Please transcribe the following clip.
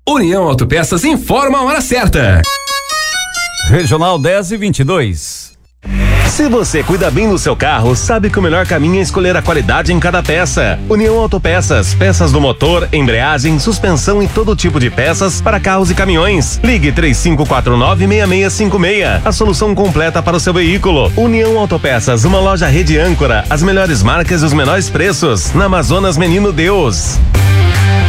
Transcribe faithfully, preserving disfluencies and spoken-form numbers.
União Autopeças informa a hora certa. Regional dez e vinte e dois. Se você cuida bem do seu carro, sabe que o melhor caminho é escolher a qualidade em cada peça. União Autopeças, peças do motor, embreagem, suspensão e todo tipo de peças para carros e caminhões. Ligue três cinco quatro nove, seis seis cinco seis, a solução completa para o seu veículo. União Autopeças, uma loja rede âncora, as melhores marcas e os menores preços, na Amazonas Menino Deus.